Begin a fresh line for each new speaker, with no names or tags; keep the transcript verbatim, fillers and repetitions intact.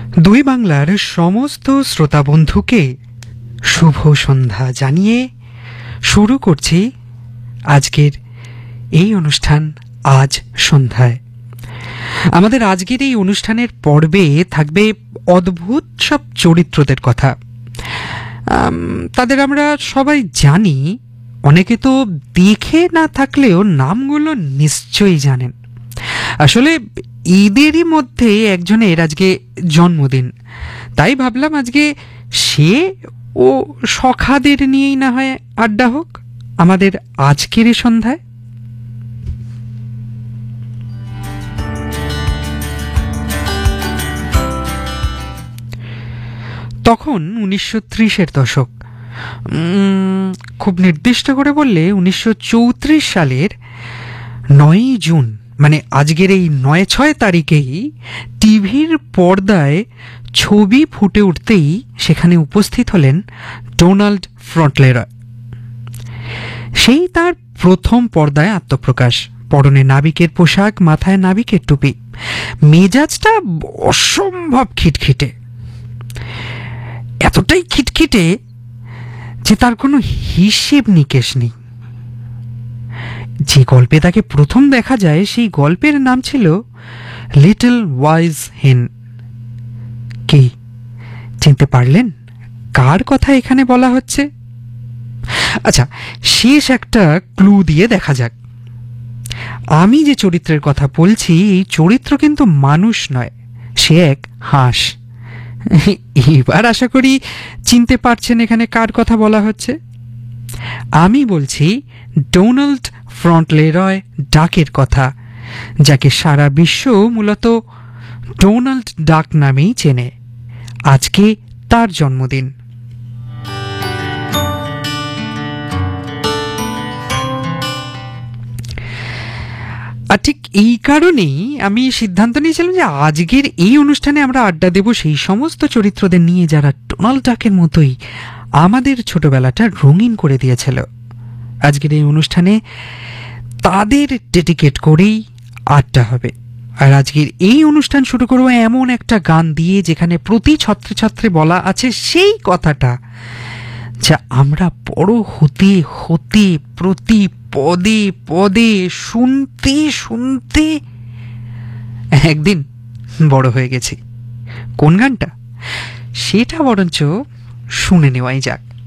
দুই বাংলার সমস্ত শ্রোতা বন্ধুকে শুভ সন্ধ্যা জানিয়ে শুরু করছি আজকের এই অনুষ্ঠান আজ সন্ধ্যায়। আমাদের আজকের এই অনুষ্ঠানের পর্বে থাকবে অদ্ভুত সব চরিত্রদের কথা। তাদের আমরা সবাই জানি, অনেকে তো দেখে না থাকলেও নামগুলো নিশ্চয়ই জানেন। আসলে ঈদেরই মধ্যে একজনের আজকে জন্মদিন, তাই ভাবলাম আজকে সে ও সখাদের নিয়েই না হয় আড্ডা হোক আমাদের আজকের এই সন্ধ্যায়। তখন উনিশশো ত্রিশের দশক, খুব নির্দিষ্ট করে বললে উনিশশো চৌত্রিশ সালের নয়ই জুন, মানে আজকের এই নয় ছয় তারিখেই টিভির পর্দায় ছবি ফুটে উঠতেই সেখানে উপস্থিত হলেন ডোনাল্ড ফ্রন্টলেরয়। সেই তার প্রথম পর্দায় আত্মপ্রকাশ। পরনে নাবিকের পোশাক, মাথায় নাবিকের টুপি, মেজাজটা অসম্ভব খিটখিটে, এতটাই খিটখিটে যে তার কোনো হিসেব নিকেশ নেই। যে গল্পে তাকে প্রথম দেখা যায় সেই গল্পের নাম ছিল লিটল ওয়াইজ হেন। কে চিনতে পারলেন কার কথা এখানে বলা হচ্ছে? আচ্ছা, শেষ একটা ক্লু দিয়ে দেখা যাক। আমি যে চরিত্রের কথা বলছি এই চরিত্র কিন্তু মানুষ নয়, সে এক হাঁস। এবার আশা করি চিনতে পারছেন এখানে কার কথা বলা হচ্ছে। আমি বলছি ডোনাল্ড ফ্রন্টলেরয় ডাকের কথা, যাকে সারা বিশ্ব মূলত ডোনাল্ড ডাক নামেই চেনে। আজকে তার জন্মদিন। আর ঠিক এই কারণেই আমি সিদ্ধান্ত নিয়েছিলাম যে আজকের এই অনুষ্ঠানে আমরা আড্ডা দেব সেই সমস্ত চরিত্রদের নিয়ে যারা ডোনাল্ড ডাকের মতোই আমাদের ছোটবেলাটা রঙিন করে দিয়েছিল। আজকের এই অনুষ্ঠানে তাদের ডেডিকেট করেই আড্ডা হবে। আর আজকের এই অনুষ্ঠান শুরু করবো এমন একটা গান দিয়ে যেখানে প্রতি ছত্রে ছত্রে বলা আছে সেই কথাটা যা আমরা বড় হতে হতে প্রতি পদে পদে শুনতে শুনতে একদিন বড় হয়ে গেছি। কোন গানটা সেটা বরঞ্চ শুনে নেওয়াই যাক।